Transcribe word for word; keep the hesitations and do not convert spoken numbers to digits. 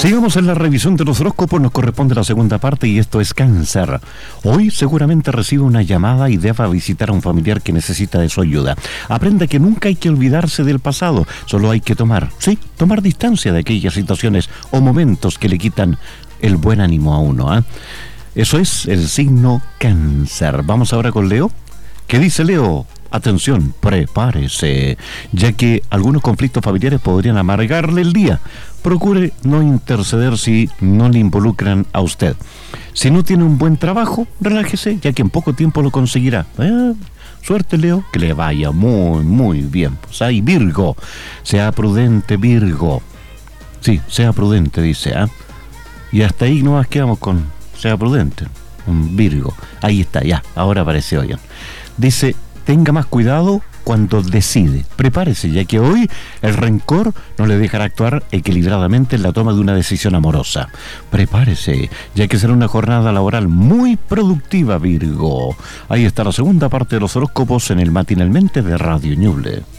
Sigamos en la revisión de los horóscopos, nos corresponde la segunda parte y esto es Cáncer. Hoy seguramente recibe una llamada y deba visitar a un familiar que necesita de su ayuda. Aprenda que nunca hay que olvidarse del pasado, solo hay que tomar, sí, tomar distancia de aquellas situaciones o momentos que le quitan el buen ánimo a uno, ¿eh? Eso es el signo Cáncer. Vamos ahora con Leo. ¿Qué dice Leo? Atención, prepárese, ya que algunos conflictos familiares podrían amargarle el día. Procure no interceder si no le involucran a usted. Si no tiene un buen trabajo, relájese, ya que en poco tiempo lo conseguirá. Eh, suerte, Leo, que le vaya muy, muy bien. Pues ahí, Virgo, sea prudente, Virgo. Sí, sea prudente, dice, ¿ah? ¿eh? Y hasta ahí nomás quedamos con sea prudente, un Virgo. Ahí está, ya, ahora apareció ya. Dice, tenga más cuidado cuando decide. Prepárese, ya que hoy el rencor no le dejará actuar equilibradamente en la toma de una decisión amorosa. Prepárese, ya que será una jornada laboral muy productiva, Virgo. Ahí está la segunda parte de los horóscopos en el Matinalmente de Radio Ñuble.